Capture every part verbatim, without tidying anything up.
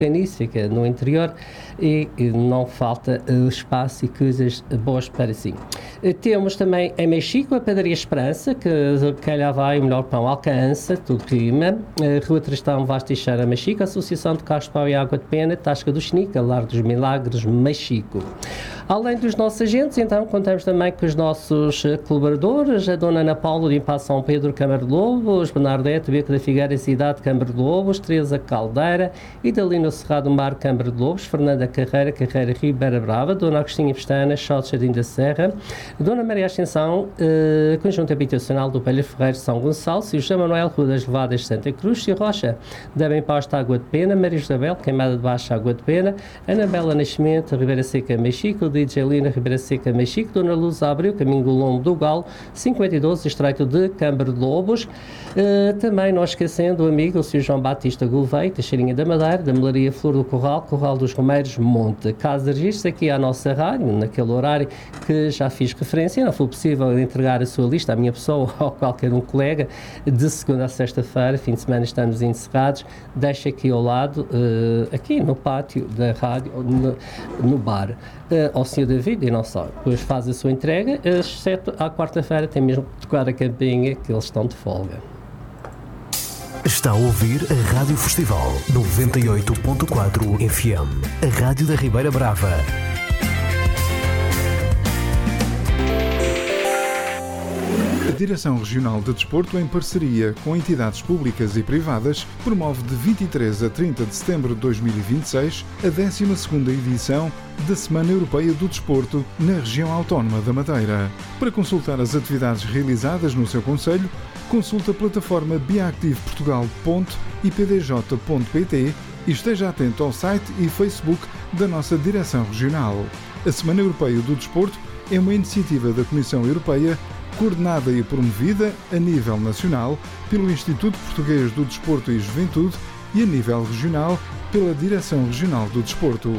nisso, fica no interior e, e não falta uh, espaço e coisas boas para si. Uh, temos também em Mexico a Padaria Esperança, que calhar vai o melhor pão alcança, tudo rima. Uh, Rua Tristão Vaz Teixeira, Mexico, Associação de Carros de Pau e Água de Pena, Tasca do Xnica, Lar dos Milagres, Mexico. Além dos nossos agentes, então, contamos também com os nossos uh, colaboradores, a Dona Ana Paula de Impá São Pedro, Câmara de Lobos, Bernardete, Beco da Figueira, Cidade, Câmara de Lobos, Teresa Caldeira, Idalina Cerrado Mar, Câmara de Lobos, Fernanda Carreira, Carreira Ribeira Brava, Dona Agostinha Pestana, Chá de Jardim da Serra, Dona Maria Ascensão, uh, Conjunto Habitacional do Pelha Ferreira, São Gonçalo, Sr. José Manuel, Rua das Levadas, Santa Cruz, Sr. Rocha, da Bem Pasta, Água de Pena, Maria Isabel, Queimada de Baixo, Água de Pena, Anabela Nascimento, Ribeira Seca, Mexico, D J Lina, Ribeira Seca, Mexico, Dona Luz Abreu, Caminho do Lombo do Galo, cinquenta e doze, Estreito de Câmara de Lobos. Uh, também não esquecendo o amigo, o senhor João Batista Gouveia, Teixeirinha da Madeira, da Melaria Flor do Corral, Corral dos Romeiros, Monte. Caso de registro aqui à nossa rádio, naquele horário que já fiz referência, não foi possível entregar a sua lista à minha pessoa ou a qualquer um colega, de segunda a sexta-feira, fim de semana estamos encerrados, deixa aqui ao lado, uh, aqui no pátio da rádio, no, no bar, uh, ao senhor David, e não só, depois faz a sua entrega, exceto à quarta-feira tem mesmo que tocar a campainha, que eles estão de folga. Está a ouvir a Rádio Festival noventa e oito ponto quatro F M, a Rádio da Ribeira Brava. A Direção Regional de Desporto, em parceria com entidades públicas e privadas, promove de vinte e três a trinta de setembro de dois mil e vinte e seis a décima segunda edição da Semana Europeia do Desporto na região autónoma da Madeira. Para consultar as atividades realizadas no seu concelho, consulte a plataforma biactiveportugal ponto i p d j ponto p t e esteja atento ao site e Facebook da nossa Direção Regional. A Semana Europeia do Desporto é uma iniciativa da Comissão Europeia coordenada e promovida a nível nacional pelo Instituto Português do Desporto e Juventude e a nível regional pela Direção Regional do Desporto.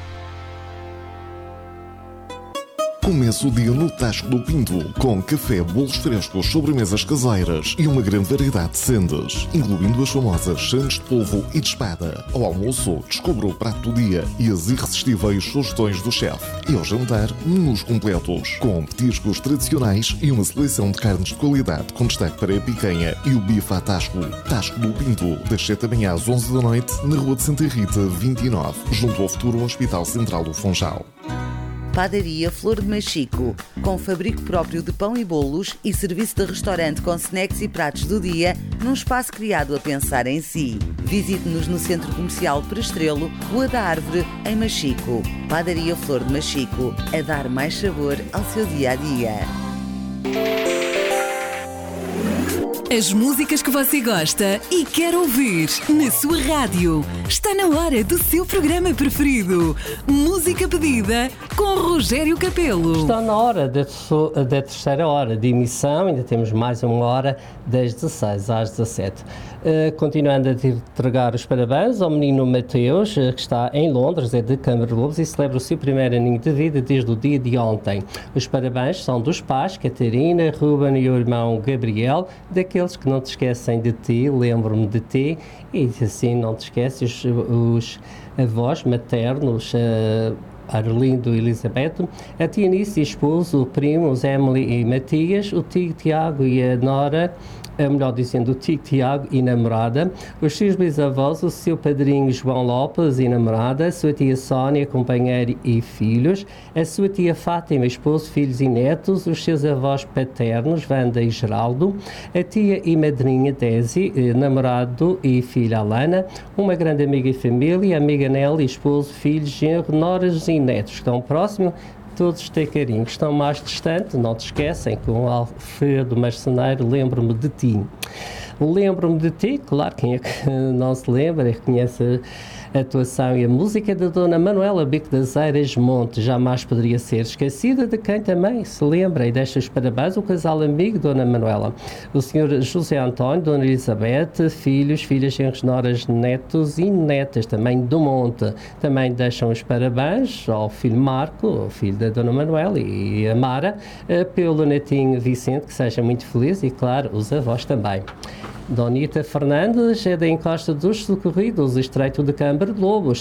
Comece o dia no Tasco do Pinto, com café, bolos frescos, sobremesas caseiras e uma grande variedade de sendas, incluindo as famosas sandes de polvo e de espada. Ao almoço, descubra o prato do dia e as irresistíveis sugestões do chefe. E ao jantar, menus completos, com petiscos tradicionais e uma seleção de carnes de qualidade, com destaque para a picanha e o bife à Tasco. Tasco do Pinto, das sete da manhã às onze da noite, na Rua de Santa Rita, vinte e nove, junto ao futuro Hospital Central do Funchal. Padaria Flor de Mexico, com fabrico próprio de pão e bolos e serviço de restaurante com snacks e pratos do dia, num espaço criado a pensar em si. Visite-nos no Centro Comercial Prestrelo, Rua da Árvore, em Mexico. Padaria Flor de Mexico, a dar mais sabor ao seu dia-a-dia. As músicas que você gosta e quer ouvir na sua rádio. Está na hora do seu programa preferido. Música pedida com Rogério Capelo. Está na hora da, da terceira hora de emissão, ainda temos mais uma hora, das dezesseis às dezassete. Uh, continuando a entregar os parabéns ao menino Mateus, uh, que está em Londres, é de Câmara de Lobos, e celebra o seu primeiro aninho de vida desde o dia de ontem. Os parabéns são dos pais, Catarina, Ruben e o irmão Gabriel, daqueles que não te esquecem de ti, lembro-me de ti, e assim não te esqueces os, os avós maternos, uh, Arlindo e Elisabeth, a tia Nice e esposo, o primo, os Emily e Matias, o tio Tiago e a Nora, é melhor dizendo o tio Tiago e namorada, os seus bisavós, o seu padrinho João Lopes e namorada, a sua tia Sónia, companheiro e filhos, a sua tia Fátima, esposo, filhos e netos, os seus avós paternos, Wanda e Geraldo, a tia e madrinha Desi, namorado e filha Alana, uma grande amiga e família, a amiga Nelly, esposo, filhos, genro, noras e netos. Estão próximos, todos têm carinho. Estão mais distantes, não te esquecem, com o Alfredo Marceneiro, lembro-me de ti. Lembro-me de ti, claro, quem é que não se lembra e reconhece a atuação e a música da Dona Manuela Bico das Eiras Monte, jamais poderia ser esquecida, de quem também se lembra e deixa os parabéns o casal amigo Dona Manuela, o senhor José António, Dona Elizabeth, filhos, filhas, genros, noras, netos e netas também do Monte. Também deixam os parabéns ao filho Marco, o filho da Dona Manuela, e a Mara, pelo netinho Vicente, que seja muito feliz, e claro, os avós também. Donita Fernandes é da Encosta dos Socorridos, Estreito de Câmara de Lobos.